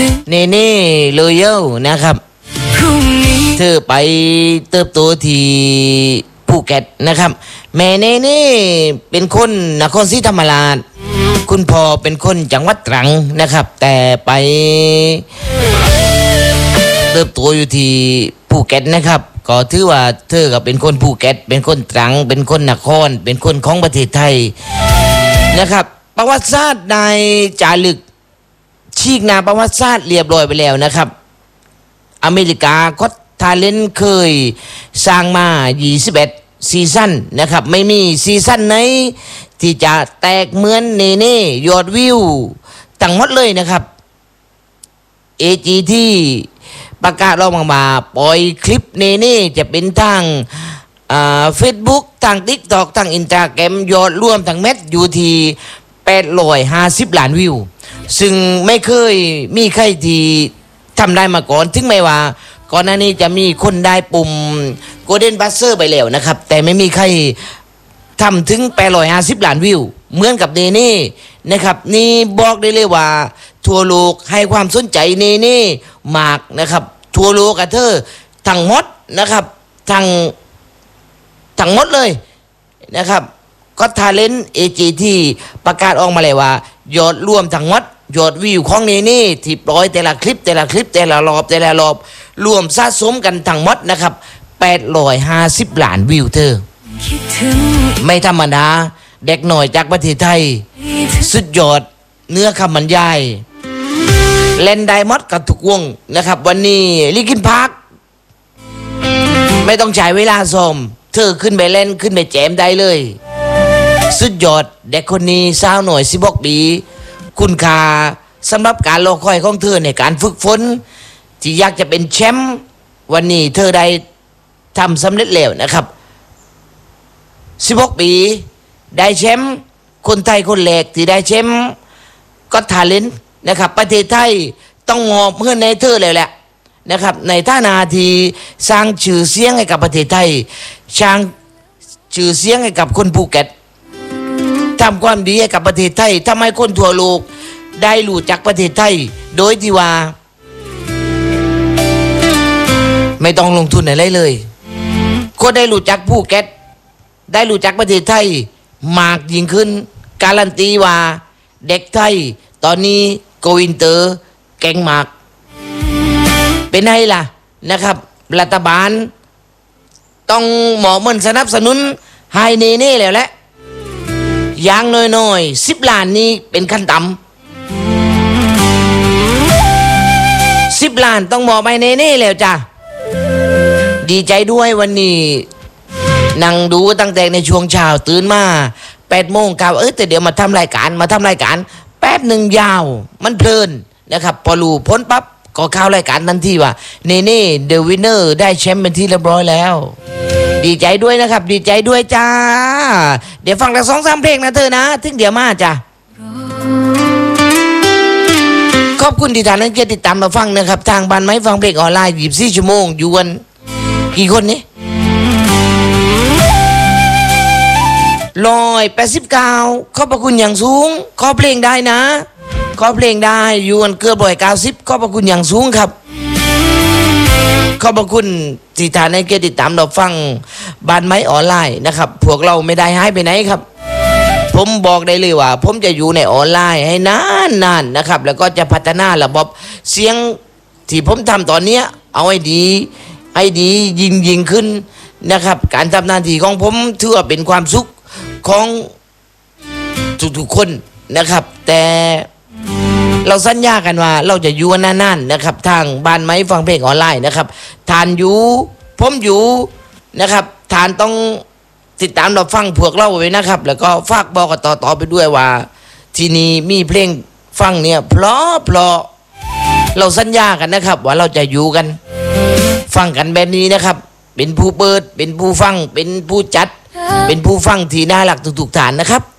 เนเน่เลยเย้านะครับเธอไปเติบโตที่ภูเก็ตนะครับแม่เนเน่เป็นคนนครศรีธรรมราชคุณพ่อเป็นคนจังหวัดตรังนะครับแต่ไปเติบโตอยู่ที่ภูเก็ตนะครับก็ถือว่าเธอก็เป็นคนภูเก็ตเป็นคนตรังเป็นคนนครเป็นคนของประเทศไทยนะครับประวัติศาสตร์ในจารึกฉีกหน้าประวัติศาสตร์เรียบร้อยไปแล้วนะครับอเมริกาก็ทาเลนเคยสร้างมา21ซีซั่นนะครับไม่มีซีซั่นไหนที่จะแตกเหมือนเนเน่ยอดวิวทั้งหมดเลยนะครับAGTประกาศออกมาปล่อยคลิปเนเน่จะเป็นทางFacebook ทาง TikTok ทาง Instagram ยอดรวมทั้งเม็ดอยู่ที่850ล้านวิวซึ่งไม่เคยมีใครที่ทำได้มาก่อนถึงแม้ว่าก่อนหน้านี้จะมีคนได้ปุ่ม Golden Buzzer ไปแล้วนะครับแต่ไม่มีใครทำถึง850ล้านวิวเหมือนกับเนเน่นะครับนี่บอกได้เลยว่าทั่วโลกให้ความสนใจเนเน่มากนะครับทั่วโลกกับเธอทั้งหมดนะครับทั้งหมดเลยนะครับก็ทาเลนต์AGTประกาศออกมาเลยว่ายอดรวมทั้งหมดยอดวิวของเนเน่ที่ปล่อยแต่ละคลิปแต่ละรอบรวมสะสมกันทั้งหมดนะครับ850ล้านวิวเธอไม่ธรรมดาเด็กหน่อยจากประเทศไทยสุดยอดเนื้อคำบรรยายเล่นไดมอดกับทุกวงนะครับวันนี้ลิคินพาร์คไม่ต้องใช้เวลาซ้อมเธอขึ้นไปเล่นขึ้นไปแจมได้เลยสุดยอดเด็กคนนี้สาวหน่อย16 ปีคุณค่าสำหรับการรอคอยของเธอในการฝึกฝนที่อยากจะเป็นแชมป์วันนี้เธอได้ทำสำเร็จแล้วนะครับ16 ปีได้แชมป์คนไทยคนแรกที่ได้แชมป์ก็ทาเลนต์นะครับประเทศไทยต้องงอบเพื่อนในเธอเลยแหละนะครับในท่านาทีสร้างชื่อเสียงให้กับประเทศไทยสร้างชื่อเสียงให้กับคนภูเก็ตทำความดีให้กับประเทศไทยทำให้คนทั่วโลกได้รู้จักประเทศไทยโดยที่ว่าไม่ต้องลงทุนอะไรเลยก็ได้รู้จักภูเก็ตได้รู้จักประเทศไทยมากยิ่งขึ้นการันตีว่าเด็กไทยตอนนี้โกอินเตอร์เก่งมากเป็นไงล่ะนะครับรัฐบาลต้องหมอมันสนับสนุนไฮเนเน่แล้วแหละอย่างน้อยๆ10 ล้านนี้เป็นขั้นต่ำ10 ล้านต้องหมอไปเนเน่แล้วจ้ะดีใจด้วยวันนี้นั่งดูตั้งแต่ในช่วงเช้าตื่นมา8 โมงกล่าวแต่เดี๋ยวมาทำรายการแป๊บหนึ่งยาวมันเพลินนะครับพอรู้พ้นปั๊บก็เข้ารายการทันทีว่าเนเน่เดอะวินเนอร์ได้แชมป์เป็นที่เรียบร้อยแล้วดีใจด้วยนะครับดีใจด้วยจ้าเดี๋ยวฟังแต่2-3 เพลงนะเธอนะถึงเดี๋ยวมาจ้าขอบคุณที่ท่านนั้นติดตามมาฟังนะครับทางบ้านไม้ฟังเพลงออนไลน์24 ชั่วโมงอยู่กันกี่คนนี่189ขอบพระคุณอย่างสูงขอเพลงได้นะขอเพลงได้อยู่กันเกือบ190ขอบพระคุณอย่างสูงครับขอบพระคุณที่ท่านให้ติดตามเราฟังบ้านไม้ออนไลน์นะครับพวกเราไม่ได้หายไปไหนครับผมบอกได้เลยว่าผมจะอยู่ในออนไลน์ให้นานนะครับแล้วก็จะพัฒนาระบบเสียงที่ผมทำตอนนี้เอาให้ดียิ่งขึ้นนะครับการทำหน้าที่ของผมถือว่าเป็นความสุขของทุกคนนะครับแต่เราสัญญากันว่าเราจะอยู่นานๆนะครับทางบ้านไม้ฟังเพลงออนไลน์นะครับทานอยู่ผมอยู่นะครับทานต้องติดตามเราฟังพวกเราไว้นะครับแล้วก็ฝากบอกกันต่อไปด้วยว่าที่นี่มีเพลงฟังเนี่ยเพราะเราสัญญากันนะครับว่าเราจะอยู่กันฟังกันแบบนี้นะครับเป็นผู้เปิดเป็นผู้ฟังเป็นผู้จัดเป็นผู้ฟังที่น่ารักทุกๆฐานนะครับ